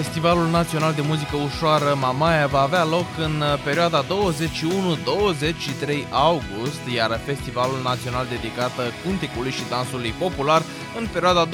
Festivalul Național de Muzică Ușoară Mamaia va avea loc în perioada 21-23 august, iar Festivalul Național dedicat cântecului și dansului popular în perioada 26-28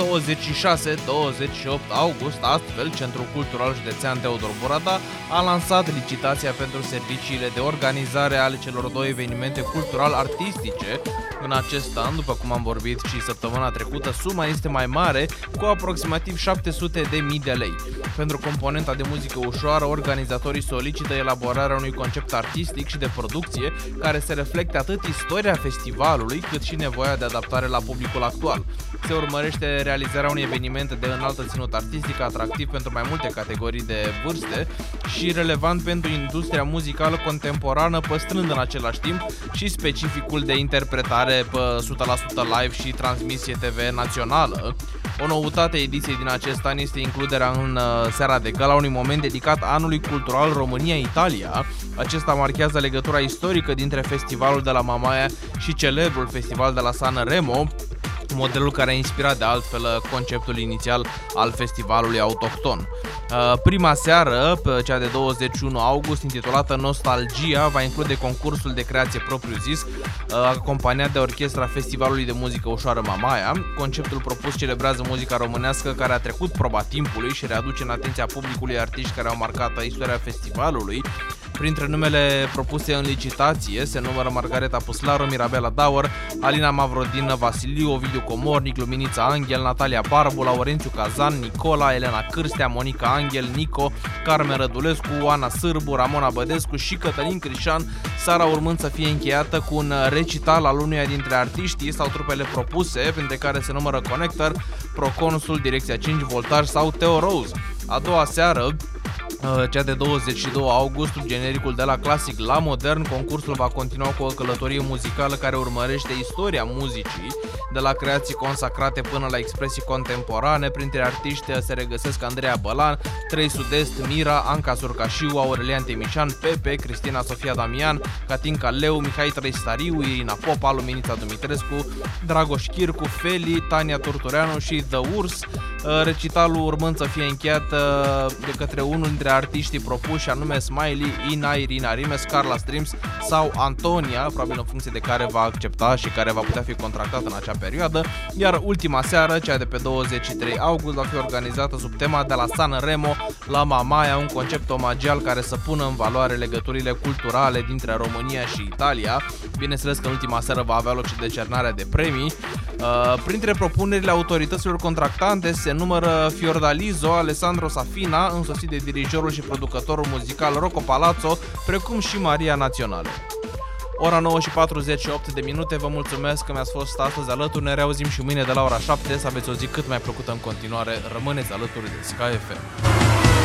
august. Astfel, Centrul Cultural Județean Teodor Burata a lansat licitația pentru serviciile de organizare ale celor două evenimente cultural-artistice. În acest an, după cum am vorbit și săptămâna trecută, suma este mai mare, cu aproximativ 700.000 de lei. Pentru componenta de muzică ușoară, organizatorii solicită elaborarea unui concept artistic și de producție care să reflecte atât istoria festivalului, cât și nevoia de adaptare la publicul actual. Se urmărește realizarea unui eveniment de înaltă ținut artistic, atractiv pentru mai multe categorii de vârste și relevant pentru industria muzicală contemporană, păstrând în același timp și specificul de interpretare pe 100% live și transmisie TV națională. O noutate ediției din acest an este includerea în seara de gala unui moment dedicat anului cultural România-Italia. Acesta marchează legătura istorică dintre festivalul de la Mamaia și celebrul festival de la Sanremo, modelul care a inspirat de altfel conceptul inițial al festivalului autohton. Prima seară, cea de 21 august, intitulată Nostalgia, va include concursul de creație propriu-zis, acompaniat de orchestra Festivalului de Muzică Ușoară Mamaia. Conceptul propus celebrează muzica românească care a trecut proba timpului și readuce în atenția publicului artiști care au marcat istoria festivalului. Printre numele propuse în licitație se numără Margareta Puslaru, Mirabela Daur, Alina Mavrodină, Vasiliu, Ovidiu Comornic, Luminița Anghel, Natalia Barbu, Laurențiu Cazan, Nicola, Elena Cârstea, Monica Anghel, Nico, Carmen Rădulescu, Ana Sârbu, Ramona Bădescu și Cătălin Crișan, seara urmând să fie încheiată cu un recital al unuia dintre artiștii sau trupele propuse, printre care se numără Connector, Proconsul, Direcția 5, Voltaj sau Theo Rose. A doua seară, cea de 22 august, sub genericul de la clasic la modern, concursul va continua cu o călătorie muzicală care urmărește istoria muzicii, de la creații consacrate până la expresii contemporane. Printre artiști se regăsesc Andreea Bălan, 3 Sud-Est, Mira, Anca Surcașiu, Aurelian Temișan, Pepe, Cristina Sofia Damian, Catinca Leu, Mihai Trăistariu, Irina Popa, Luminița Dumitrescu, Dragoș Chircu, Feli, Tania Turtureanu și The Urs, recitalul urmând să fie încheiat de către unul dintre artiștii propuși, anume Smiley, Ina, Irina Rimes, Carla Streams sau Antonia, probabil în funcție de care va accepta și care va putea fi contractată în acea perioadă, iar ultima seară, cea de pe 23 august, va fi organizată sub tema de la Sanremo la Mamaia, un concept omagial care să pună în valoare legăturile culturale dintre România și Italia. Bineînțeles că în ultima seară va avea loc și decernarea de premii. Printre propunerile autorităților contractante se numără Fiordalizo, Alessandro Safina, însoțit de dirijorul și producătorul muzical Rocco Palazzo, precum și Maria Națională. Ora 9:48, vă mulțumesc că mi-ați fost astăzi alături, ne reauzim și mâine de la ora 7, să aveți o zi cât mai plăcută în continuare, rămâneți alături de Sky FM.